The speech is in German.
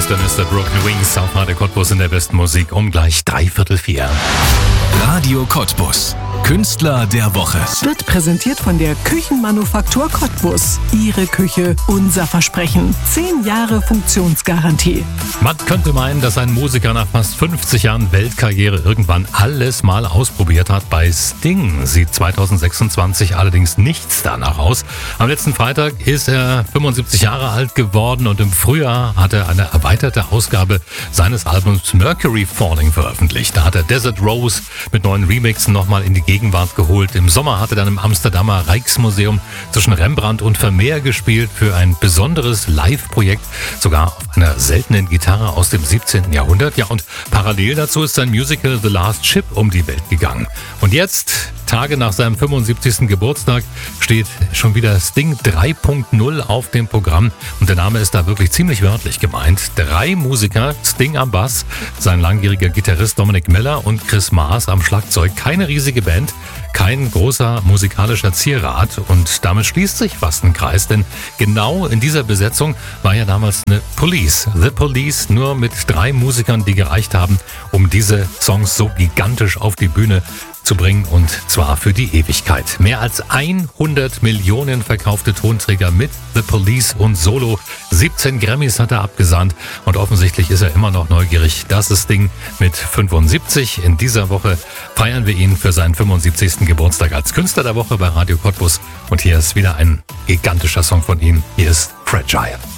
ist der Mr. Broken Wings auf Radio Cottbus in der besten Musik um gleich 3/4. Radio Cottbus. Künstler der Woche. Wird präsentiert von der Küchenmanufaktur Cottbus. Ihre Küche, unser Versprechen. 10 Jahre Funktionsgarantie. Man könnte meinen, dass ein Musiker nach fast 50 Jahren Weltkarriere irgendwann alles mal ausprobiert hat. Bei Sting sieht 2026 allerdings nichts danach aus. Am letzten Freitag ist er 75 Jahre alt geworden und im Frühjahr hat er eine erweiterte Ausgabe seines Albums Mercury Falling veröffentlicht. Da hat er Desert Rose mit neuen Remixen nochmal in die Gegenwart geholt. Im Sommer hat er dann im Amsterdamer Rijksmuseum zwischen Rembrandt und Vermeer gespielt für ein besonderes Live-Projekt, sogar auf einer seltenen Gitarre aus dem 17. Jahrhundert. Ja, und parallel dazu ist sein Musical The Last Ship um die Welt gegangen. Und jetzt, Tage nach seinem 75. Geburtstag, steht schon wieder Sting 3.0 auf dem Programm. Und der Name ist da wirklich ziemlich wörtlich gemeint. 3 Musiker, Sting am Bass, sein langjähriger Gitarrist Dominic Miller und Chris Maas am Schlagzeug. Keine riesige Band, kein großer musikalischer Zierrat. Und damit schließt sich fast ein Kreis, denn genau in dieser Besetzung war ja damals eine Police. The Police, nur mit 3 Musikern, die gereicht haben, um diese Songs so gigantisch auf die Bühne zu bringen, und zwar für die Ewigkeit. Mehr als 100 Millionen verkaufte Tonträger mit The Police und Solo. 17 Grammys hat er abgesahnt und offensichtlich ist er immer noch neugierig. Das ist Sting mit 75. In dieser Woche feiern wir ihn für seinen 75. Geburtstag als Künstler der Woche bei Radio Cottbus. Und hier ist wieder ein gigantischer Song von ihm. Hier ist Fragile.